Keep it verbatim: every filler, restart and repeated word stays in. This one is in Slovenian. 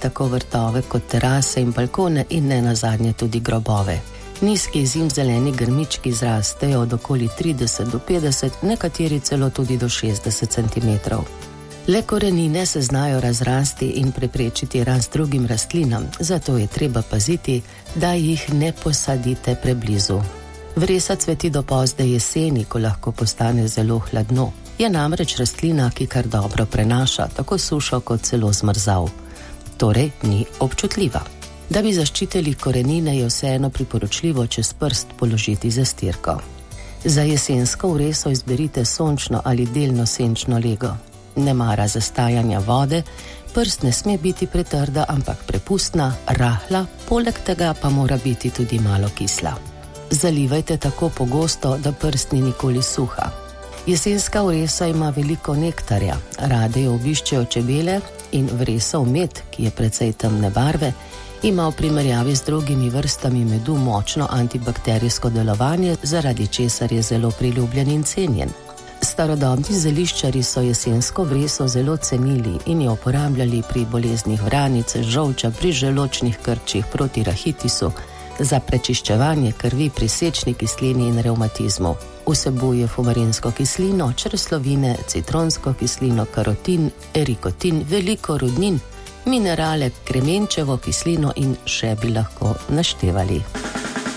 tako vrtove kot terase in balkone in ne nazadnje tudi grobove. Nizki zimzeleni grmički zrastejo od okoli trideset do petdeset, nekateri celo tudi do šestdeset centimetrov. Le korenine se znajo razrasti in preprečiti rast drugim rastlinam, zato je treba paziti, da jih ne posadite preblizu. Vresa cveti do pozne jeseni, ko lahko postane zelo hladno. Je namreč rastlina, ki kar dobro prenaša tako sušo kot celo zmrzav. Torej ni občutljiva. Da bi zaščitili korenine, je vseeno priporočljivo čez prst položiti zastirko. Za jesensko vreso izberite sončno ali delno senčno lego. Ne mara zastajanja vode, prst ne sme biti pretrda, ampak prepustna, rahla, poleg tega pa mora biti tudi malo kisla. Zalivajte tako pogosto, da prst ni nikoli suha. Jesenska vresa ima veliko nektarja, rade jo obiščejo čebele in vresov med, ki je precej temne barve, ima v primerjavi z drugimi vrstami medu močno antibakterijsko delovanje, zaradi česar je zelo priljubljen in cenjen. Starodobni zeliščarji so jesensko vreso zelo cenili in jo uporabljali pri boleznih vranice, žolča, pri želodčnih krčih, proti rahitisu, za prečiščevanje krvi pri sečni kislini in revmatizmu. Vsebuje fumarinsko kislino, čreslovine, citronsko kislino, karotin, erikotin, veliko rudnin, minerale, kremenčevo kislino in še bi lahko naštevali.